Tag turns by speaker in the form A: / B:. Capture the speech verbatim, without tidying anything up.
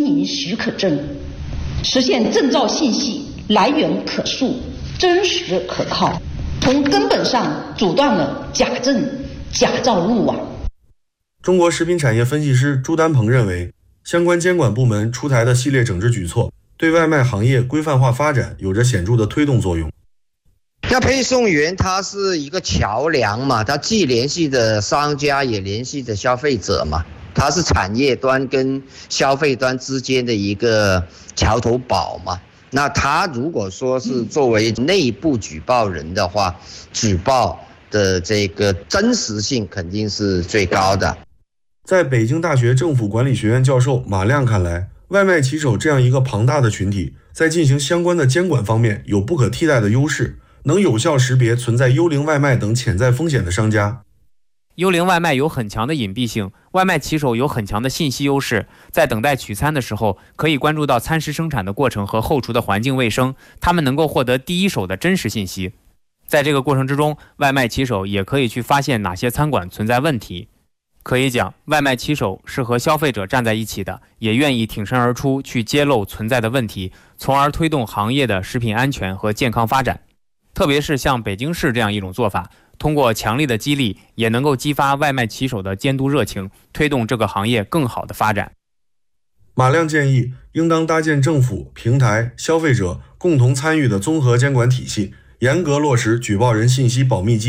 A: 营许可证，实现证照信息来源可溯、真实可靠，从根本上阻断了假证、假造入网。
B: 中国食品产业分析师朱丹鹏认为，相关监管部门出台的系列整治举措，对外卖行业规范化发展有着显著的推动作用。
C: 那配送员他是一个桥梁嘛，他既联系着商家，也联系着消费者嘛，他是产业端跟消费端之间的一个桥头堡嘛。那他如果说是作为内部举报人的话，举报的这个真实性肯定是最高的。
B: 在北京大学政府管理学院教授马亮看来，外卖骑手这样一个庞大的群体，在进行相关的监管方面有不可替代的优势，能有效识别存在幽灵外卖等潜在风险的商家。
D: 幽灵外卖有很强的隐蔽性，外卖骑手有很强的信息优势，在等待取餐的时候，可以关注到餐食生产的过程和后厨的环境卫生，他们能够获得第一手的真实信息。在这个过程之中，外卖骑手也可以去发现哪些餐馆存在问题。可以讲，外卖骑手是和消费者站在一起的，也愿意挺身而出去揭露存在的问题，从而推动行业的食品安全和健康发展。特别是像北京市这样一种做法，通过强力的激励，也能够激发外卖骑手的监督热情，推动这个行业更好的发展。
B: 马亮建议，应当搭建政府、平台、消费者共同参与的综合监管体系，严格落实举报人信息保密机